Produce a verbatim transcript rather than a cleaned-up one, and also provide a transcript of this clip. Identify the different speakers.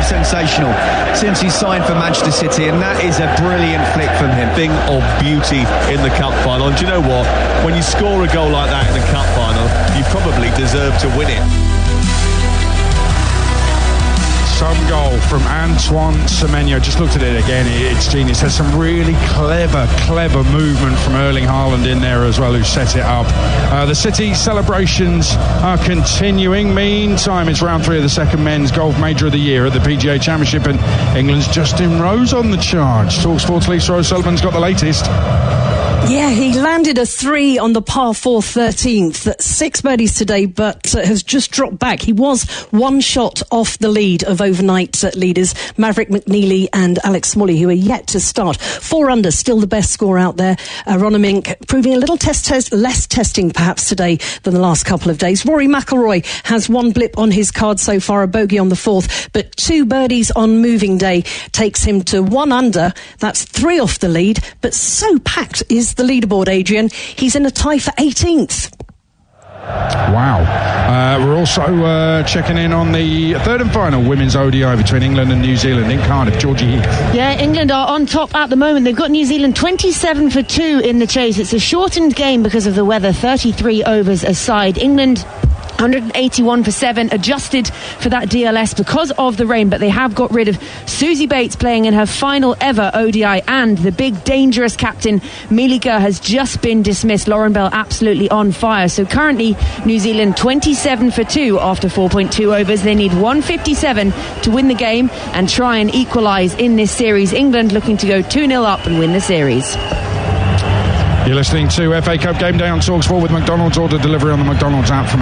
Speaker 1: sensational since he signed for Manchester City, and that is a brilliant flick from him.
Speaker 2: Thing of beauty in the cup final. And do you know what? When you score a goal like that in the cup final, you probably deserve to win it.
Speaker 3: Some goal from Antoine Semenyo. Just looked at it again. It's genius. There's some really clever, clever movement from Erling Haaland in there as well, who set it up. Uh, the City celebrations are continuing. Meantime, it's round three of the second men's golf major of the year at the P G A Championship, and England's Justin Rose on the charge. TalkSport's Lisa O'Sullivan's got the latest.
Speaker 4: Yeah, he landed a three on the par four thirteenth. Six birdies today, but uh, has just dropped back. He was one shot off the lead of overnight uh, leaders, Maverick McNeely and Alex Smalley, who are yet to start. Four under, still the best score out there. Uh, Ronnemink proving a little test, test, less testing perhaps today than the last couple of days. Rory McIlroy has one blip on his card so far, a bogey on the fourth, but two birdies on moving day takes him to one under. That's three off the lead, but so packed is the leaderboard, Adrian. He's in a tie for eighteenth.
Speaker 3: Wow. Uh, we're also uh, checking in on the third and final women's O D I between England and New Zealand in Cardiff. Georgie Heath.
Speaker 5: Yeah, England are on top at the moment. They've got New Zealand twenty-seven for two in the chase. It's a shortened game because of the weather, thirty-three overs aside. England one hundred eighty-one for seven, adjusted for that D L S because of the rain, but they have got rid of Susie Bates playing in her final ever O D I, and the big dangerous captain Mealy Kerr has just been dismissed. Lauren Bell absolutely on fire. So currently New Zealand twenty-seven for two after four point two overs. They need one fifty-seven to win the game and try and equalise in this series. England looking to go two nil up and win the series.
Speaker 3: You're listening to F A Cup Game Day on TalkSport with McDonald's. Order delivery on the McDonald's app from